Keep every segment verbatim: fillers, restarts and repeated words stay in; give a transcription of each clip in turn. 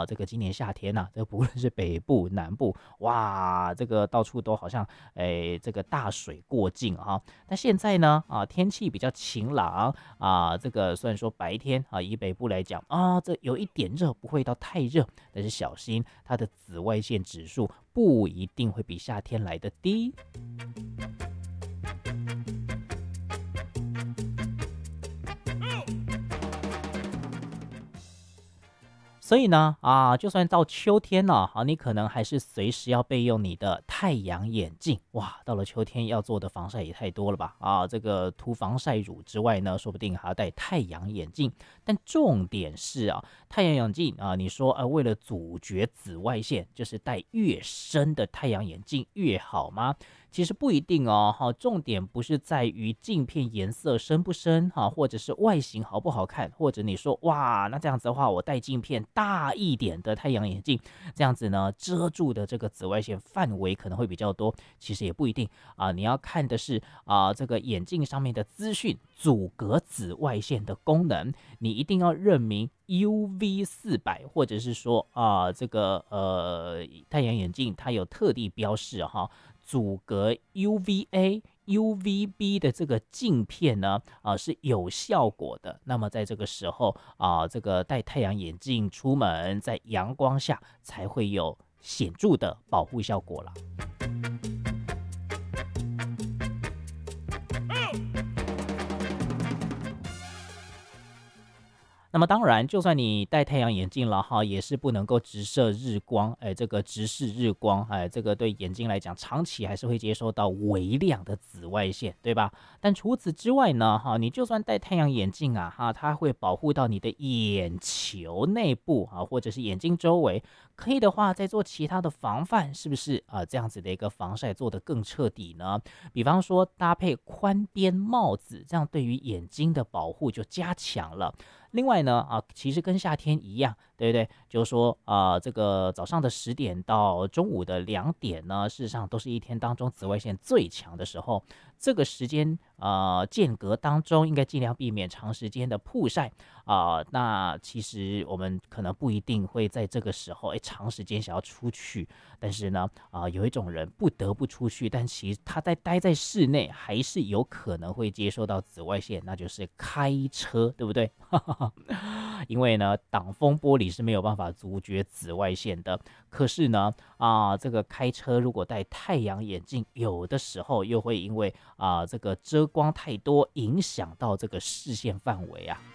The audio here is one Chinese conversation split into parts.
啊，这个今年夏天啊，这个不论是北部、南部，哇，这个到处都好像哎这个大水过境啊。那现在呢啊，天气比较晴朗啊，这个虽然说白天啊，以北部来讲啊，这有一点热，不会到太热，但是小心它的紫外线指数不一定会比夏天来的低。所以呢，啊，就算到秋天了，啊，你可能还是随时要备用你的太阳眼镜。哇，到了秋天要做的防晒也太多了吧？啊，这个涂防晒乳之外呢，说不定还要戴太阳眼镜。但重点是啊，太阳眼镜啊，你说呃，为了阻绝紫外线，就是戴越深的太阳眼镜越好吗？其实不一定哦，哈，重点不是在于镜片颜色深不深哈，或者是外形好不好看，或者你说哇，那这样子的话，我戴镜片大一点的太阳眼镜，这样子呢，遮住的这个紫外线范围可能会比较多。其实也不一定啊，你要看的是啊，这个眼镜上面的资讯，阻隔紫外线的功能，你一定要认明 U V 四百，或者是说啊，这个呃太阳眼镜它有特地标示哈。阻隔 U V A、U V B 的这个镜片呢，啊是有效果的。那么在这个时候啊，这个戴太阳眼镜出门，在阳光下才会有显著的保护效果了。那么当然，就算你戴太阳眼镜了哈，也是不能够直射日光，哎，这个直视日光，哎，这个对眼睛来讲，长期还是会接收到微量的紫外线，对吧？但除此之外呢，哈，你就算戴太阳眼镜啊，哈，它会保护到你的眼球内部啊，或者是眼睛周围，可以的话，再做其他的防范，是不是啊？这样子的一个防晒做得更彻底呢？比方说搭配宽边帽子，这样对于眼睛的保护就加强了。另外呢，啊，其实跟夏天一样，对不对？就是说，啊、呃，这个早上的十点到中午的两点呢，事实上都是一天当中紫外线最强的时候。这个时间呃间隔当中，应该尽量避免长时间的曝晒啊、呃。那其实我们可能不一定会在这个时候，哎，长时间想要出去，但是呢，啊、呃，有一种人不得不出去，但其实他在待在室内，还是有可能会接受到紫外线，那就是开车，对不对？因为呢，挡风玻璃是没有办法阻绝紫外线的。可是呢，啊，这个开车如果戴太阳眼镜，有的时候又会因为啊这个遮光太多，影响到这个视线范围啊。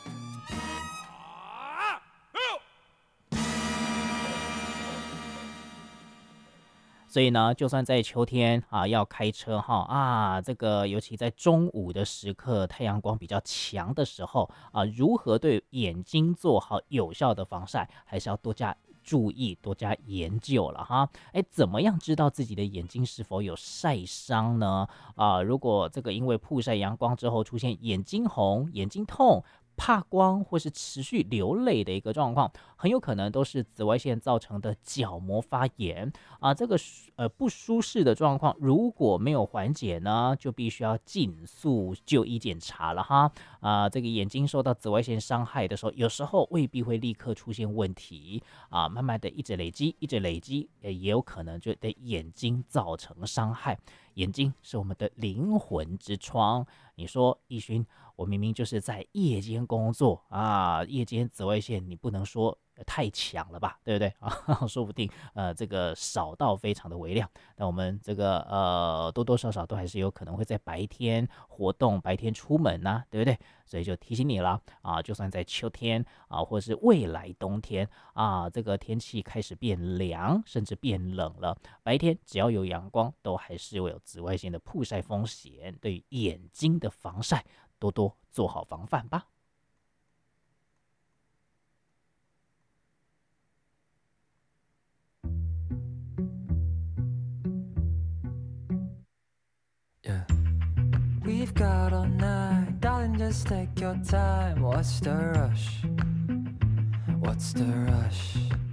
所以呢，就算在秋天啊，要开车哈啊，这个尤其在中午的时刻，太阳光比较强的时候啊，如何对眼睛做好有效的防晒，还是要多加注意、多加研究了哈。哎，怎么样知道自己的眼睛是否有晒伤呢？啊，如果这个因为曝晒阳光之后出现眼睛红、眼睛痛、怕光或是持续流泪的一个状况，很有可能都是紫外线造成的角膜发炎啊。这个呃不舒适的状况如果没有缓解呢，就必须要尽速就医检查了哈。啊，这个眼睛受到紫外线伤害的时候，有时候未必会立刻出现问题啊，慢慢的一直累积，一直累积，也有可能就对眼睛造成伤害。眼睛是我们的灵魂之窗。你说奕勋，我明明就是在夜间工作啊，夜间紫外线你不能说太强了吧，对不对啊？说不定呃这个少到非常的微量，那我们这个呃多多少少都还是有可能会在白天活动、白天出门呐、啊，对不对？所以就提醒你了啊，就算在秋天啊，或是未来冬天啊，这个天气开始变凉，甚至变冷了，白天只要有阳光，都还是会有紫外线的曝晒风险，对于眼睛的防晒多多做好防范吧。 Yeah. We've got all night, darling, just take your time. What's the rush? What's the rush?